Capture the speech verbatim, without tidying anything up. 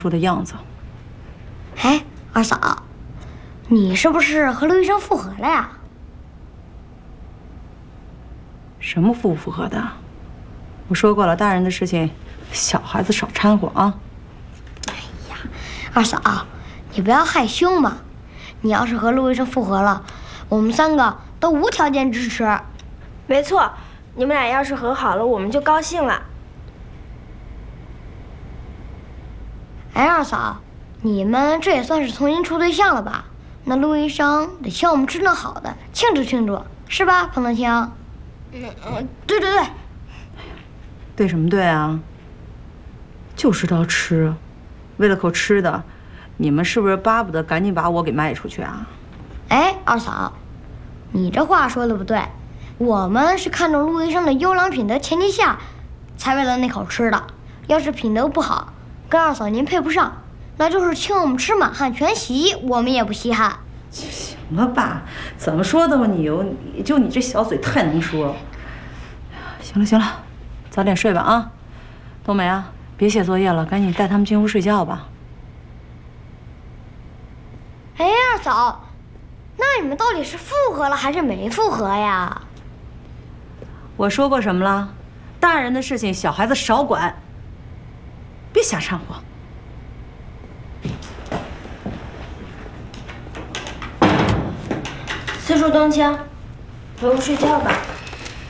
说的样子。 哎，二嫂，你是不是和陆医生复合了呀？ 什么复不复合的？我说过了，大人的事情，小孩子少掺和啊。 哎呀，二嫂，你不要害羞嘛。你要是和陆医生复合了，我们三个都无条件支持。 没错，你们俩要是和好了，我们就高兴了。 哎，二嫂，你们这也算是重新处对象了吧？那陆医生得请我们吃顿好的，庆祝庆祝，是吧，彭德清？嗯嗯，对对对。 对什么对啊？就知道吃，为了口吃的，你们是不是巴不得赶紧把我给卖出去啊？ 哎，二嫂，你这话说的不对，我们是看中陆医生的优良品德前提下，才为了那口吃的。要是品德不好，跟二嫂您配不上，那就是请我们吃满汉全席，我们也不稀罕。 行了吧？怎么说都你有，就你这小嘴太能说。行了行了，早点睡吧啊！冬梅啊，别写作业了，赶紧带他们进屋睡觉吧。 哎，二嫂，那你们到底是复合了还是没复合呀？ 我说过什么了？大人的事情，小孩子少管，别瞎掺和。 四叔冬青，回屋睡觉吧。